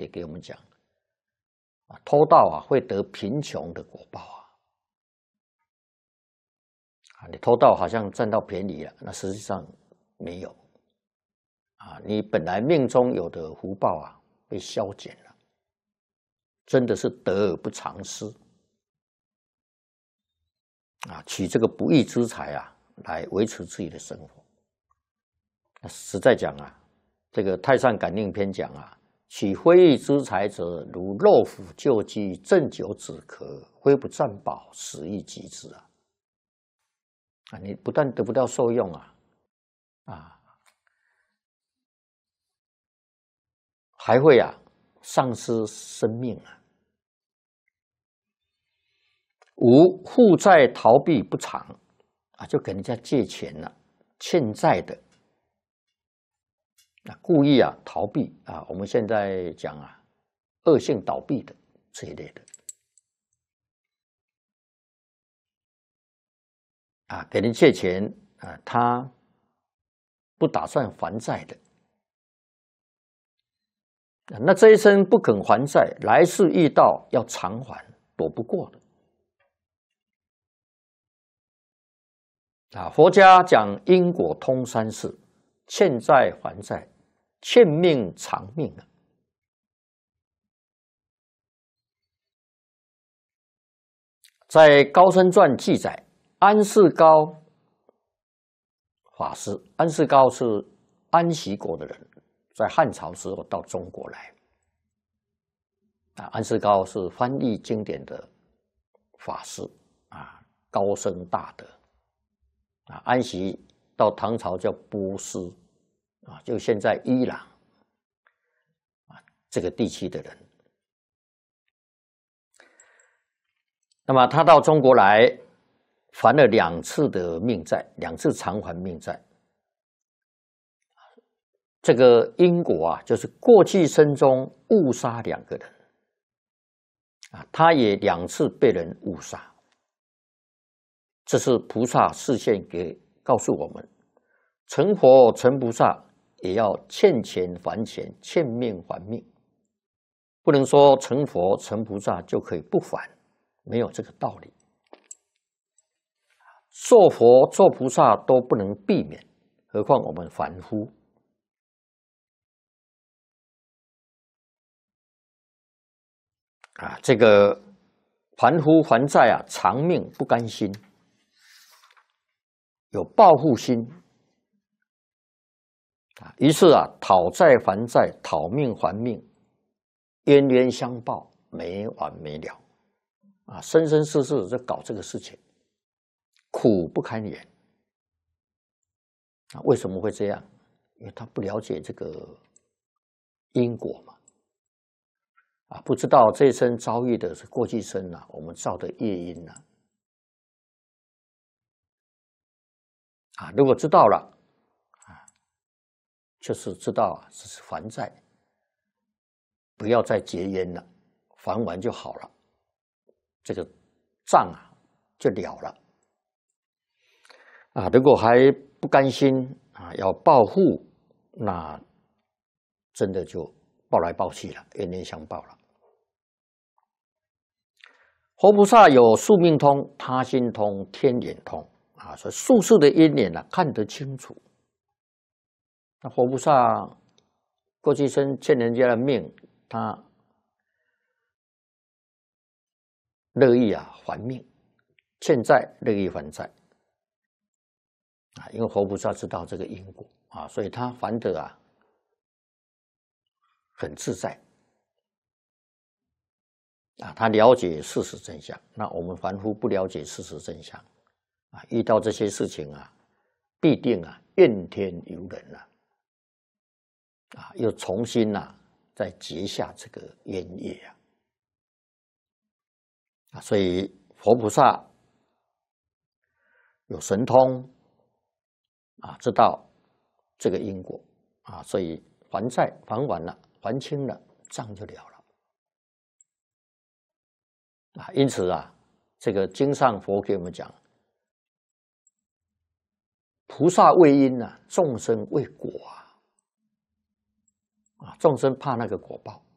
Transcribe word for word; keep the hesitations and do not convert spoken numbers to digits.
给我们讲啊，偷盗啊会得贫穷的果报啊。啊，你偷盗好像占到便宜了，那实际上没有啊，你本来命中有的福报啊被消减了，真的是得而不偿失啊，取这个不义之财啊来维持自己的生活。实在讲啊，这个《太上感应篇》讲啊，取非义之财者，如肉腐旧鸡，鸩酒止咳，非不占宝，死亦及之啊！啊，你不但得不到受用啊，啊，还会啊丧失生命啊！无负债逃避不偿啊，就给人家借钱了，欠债的。啊，故意啊逃避啊，我们现在讲啊，恶性倒闭的这一类的啊，给人借钱啊，他不打算还债的，啊，那这一生不肯还债，来世遇到要偿还，躲不过的啊。佛家讲因果通三世，欠债还债，欠命偿命啊。在《高僧传》记载，安世高法师，安世高是安息国的人，在汉朝时候到中国来。啊，安世高是翻译经典的法师啊，高僧大德啊。安息到唐朝叫波斯啊，就现在伊朗啊这个地区的人。那么他到中国来，还了两次的命债，两次偿还命债。这个因果啊，就是过去生中误杀两个人啊，他也两次被人误杀。这是菩萨示现给告诉我们，成佛成菩萨也要欠钱还钱，欠命还命，不能说成佛成菩萨就可以不还。没有这个道理，做佛做菩萨都不能避免，何况我们凡夫啊！这个凡夫还债啊，偿命不甘心，有报复心啊，于是啊，讨债还债，讨命还命，冤冤相报，没完没了。啊，生生世世在搞这个事情，苦不堪言。啊，为什么会这样？因为他不了解这个因果嘛。啊，不知道这一生遭遇的是过去生啊，我们造的业因啊。啊，如果知道了，啊，就是知道啊，这是还债，不要再结冤了，还完就好了。这个账啊就了了啊！如果还不甘心啊，要报复，那真的就报来报去了，冤冤相报了。活菩萨有宿命通、他心通、天眼通啊，所以术士的因缘啊看得清楚。那活菩萨过去生欠人家的命，他乐意啊还命，欠债乐意还债啊，因为活菩萨知道这个因果啊，所以他还得啊很自在啊，他了解事实真相。那我们凡夫不了解事实真相啊，遇到这些事情啊，必定啊怨天尤人啊，啊又重新啊再结下这个冤业啊。啊，所以佛菩萨有神通啊，知道这个因果啊，所以还债还完了，还清了，账就了了啊。因此啊，这个经上佛给我们讲，菩萨为因啊，众生为果啊，啊，众生怕那个果报